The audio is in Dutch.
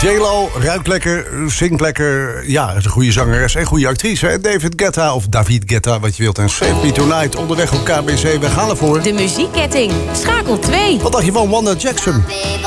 J-Lo ruikt lekker, zingt lekker. Ja, is een goede zangeres en goede actrice. Hè? David Guetta, wat je wilt. En Save Me Tonight, onderweg op KBC. We gaan ervoor. De muziekketting. Schakel 2. Wat dacht je van Wanda Jackson?